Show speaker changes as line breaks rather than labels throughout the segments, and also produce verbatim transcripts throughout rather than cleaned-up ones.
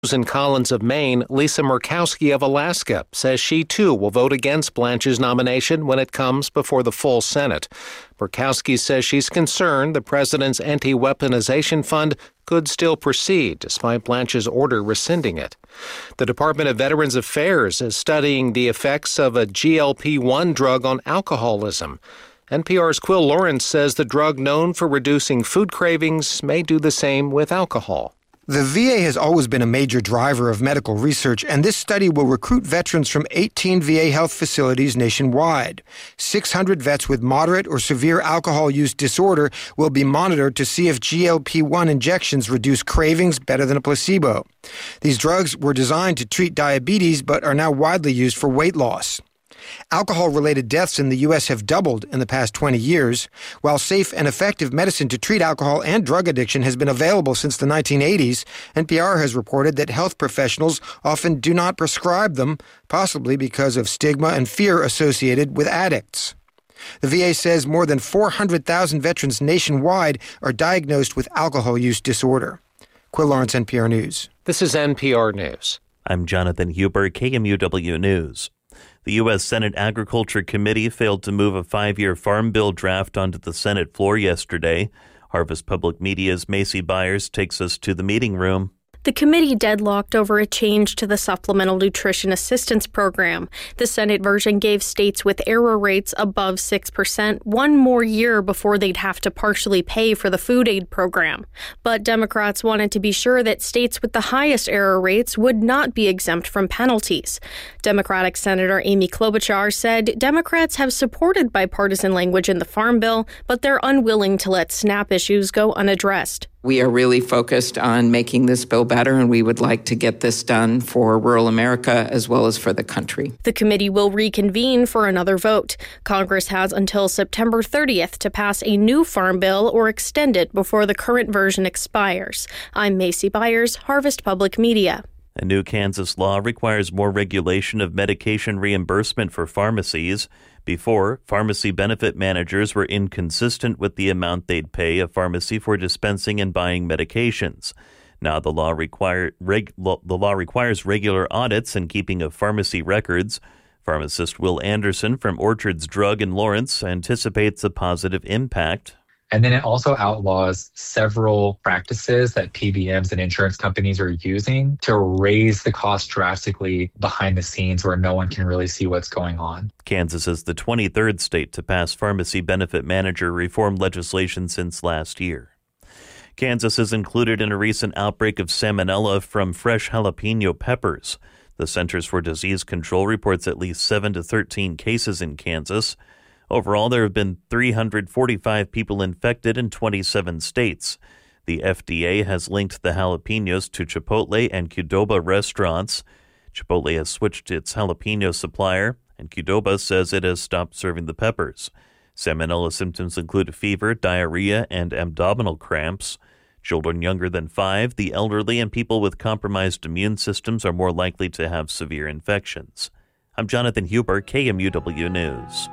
Susan Collins of Maine, Lisa Murkowski of Alaska says she too will vote against Blanche's nomination when it comes before the full Senate. Murkowski says she's concerned the president's anti-weaponization fund could still proceed despite Blanche's order rescinding it. The Department of Veterans Affairs is studying the effects of a G L P one drug on alcoholism. N P R's Quill Lawrence says the drug known for reducing food cravings may do the same with alcohol.
The V A has always been a major driver of medical research, and this study will recruit veterans from eighteen V A health facilities nationwide. six hundred vets with moderate or severe alcohol use disorder will be monitored to see if G L P one injections reduce cravings better than a placebo. These drugs were designed to treat diabetes but are now widely used for weight loss. Alcohol-related deaths in the U S have doubled in the past twenty years. While safe and effective medicine to treat alcohol and drug addiction has been available since the nineteen eighties, N P R has reported that health professionals often do not prescribe them, possibly because of stigma and fear associated with addicts. The V A says more than four hundred thousand veterans nationwide are diagnosed with alcohol use disorder. Quill Lawrence, N P R News.
This is N P R News.
I'm Jonathan Huber, K M U W News. The U S. Senate Agriculture Committee failed to move a five-year farm bill draft onto the Senate floor yesterday. Harvest Public Media's Macy Byers takes us to the meeting room.
The committee deadlocked over a change to the Supplemental Nutrition Assistance Program. The Senate version gave states with error rates above six percent one more year before they'd have to partially pay for the food aid program. But Democrats wanted to be sure that states with the highest error rates would not be exempt from penalties. Democratic Senator Amy Klobuchar said Democrats have supported bipartisan language in the Farm Bill, but they're unwilling to let SNAP issues go unaddressed.
We are really focused on making this bill better, and we would like to get this done for rural America as well as for the country.
The committee will reconvene for another vote. Congress has until September thirtieth to pass a new farm bill or extend it before the current version expires. I'm Macy Byers, Harvest Public Media.
A new Kansas law requires more regulation of medication reimbursement for pharmacies. Before, pharmacy benefit managers were inconsistent with the amount they'd pay a pharmacy for dispensing and buying medications. Now the law require reg, lo, the law requires regular audits and keeping of pharmacy records. Pharmacist Will Anderson from Orchards Drug in Lawrence anticipates a positive impact.
And then it also outlaws several practices that P B Ms and insurance companies are using to raise the cost drastically behind the scenes where no one can really see what's going on.
Kansas is the twenty-third state to pass pharmacy benefit manager reform legislation since last year. Kansas is included in a recent outbreak of salmonella from fresh jalapeno peppers. The Centers for Disease Control reports at least seven to thirteen cases in Kansas. Overall, there have been three hundred forty-five people infected in twenty-seven states. The F D A has linked the jalapenos to Chipotle and Qdoba restaurants. Chipotle has switched its jalapeno supplier, and Qdoba says it has stopped serving the peppers. Salmonella symptoms include fever, diarrhea, and abdominal cramps. Children younger than five, the elderly, and people with compromised immune systems are more likely to have severe infections. I'm Jonathan Huber, K M U W News.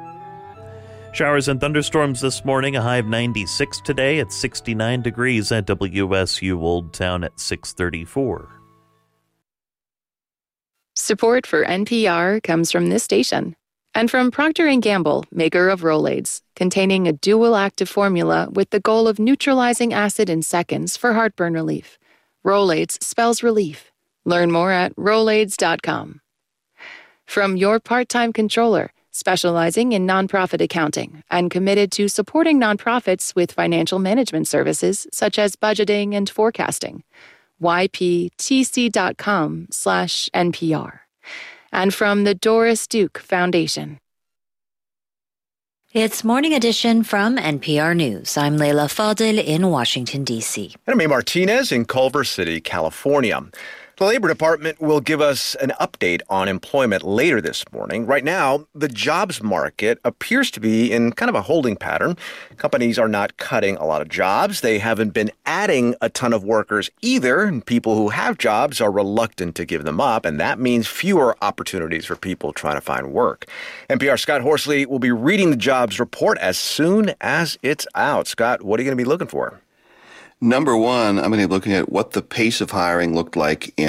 Showers and thunderstorms this morning, a high of ninety-six today at sixty-nine degrees at W S U Old Town at six thirty-four.
Support for N P R comes from this station and from Procter and Gamble, maker of Rolaids, containing a dual active formula with the goal of neutralizing acid in seconds for heartburn relief. Rolaids spells relief. Learn more at rolaids dot com. From your part-time controller, specializing in nonprofit accounting and committed to supporting nonprofits with financial management services such as budgeting and forecasting. Y P T C dot com slash N P R. And from the Doris Duke Foundation.
It's Morning Edition from N P R News. I'm Leila Fadel in Washington, D C.
And I'm A. Martinez in Culver City, California. The Labor Department will give us an update on employment later this morning. Right now, the jobs market appears to be in kind of a holding pattern. Companies are not cutting a lot of jobs. They haven't been adding a ton of workers either. And people who have jobs are reluctant to give them up, and that means fewer opportunities for people trying to find work. N P R's Scott Horsley will be reading the jobs report as soon as it's out. Scott, what are you going to be looking for?
Number one, I'm going to be looking at what the pace of hiring looked like in